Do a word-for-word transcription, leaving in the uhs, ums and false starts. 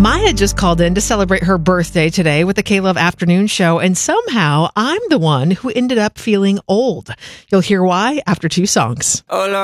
Maya just called in to celebrate her birthday today with the K-Love Afternoon Show, and somehow I'm the one who ended up feeling old. You'll hear why after two songs. Hola.